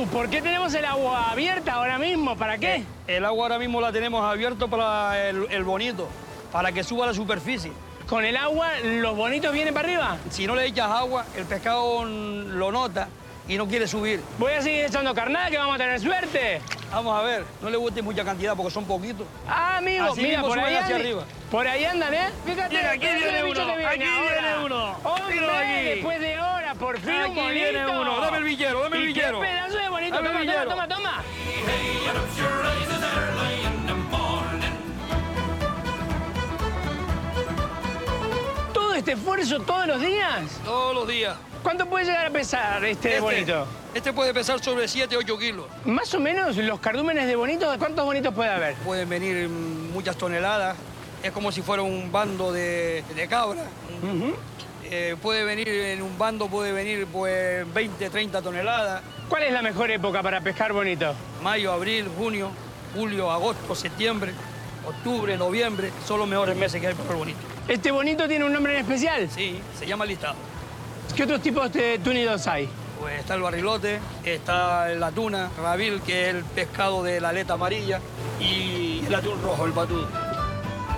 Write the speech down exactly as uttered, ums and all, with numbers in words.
por qué tenemos el agua abierta ahora mismo? ¿Para qué? El agua ahora mismo la tenemos abierta para el, el bonito, para que suba a la superficie. ¿Con el agua los bonitos vienen para arriba? Si no le echas agua, el pescado lo nota y no quiere subir. Voy a seguir echando carnada, que vamos a tener suerte. Vamos a ver, no le guste mucha cantidad porque son poquitos. Ah, amigo, Así mira, mismo por ahí, suben hacia andi- arriba. por ahí andan, ¿eh? Fíjate, Mira, aquí ese viene bicho uno, que viene aquí ahora. viene uno. ¡Hombre, Míralo aquí. después de horas, por fin un Aquí bonito! viene uno. Dame el villero, dame el ¿Y villero. qué pedazo de bonito? Dame el Toma, toma, villero. toma, toma. ¿Todo este esfuerzo todos los días? Todos los días. ¿Cuánto puede llegar a pesar este, Este, bonito? Este puede pesar sobre siete, ocho kilos. Más o menos los cardúmenes de bonitos, ¿cuántos bonitos puede haber? Pueden venir mm, muchas toneladas. Es como si fuera un bando de, de cabra. Ujú. Eh, puede venir en un bando, puede venir pues veinte, treinta toneladas. ¿Cuál es la mejor época para pescar bonito? Mayo, abril, junio, julio, agosto, septiembre, octubre, noviembre. Son los mejores meses que hay para el bonito. ¿Este bonito tiene un nombre en especial? Sí, se llama listado. ¿Qué otros tipos de túnidos hay? Pues está el barrilote, está la tuna, rabil, que es el pescado de la aleta amarilla, y el atún rojo, el patudo.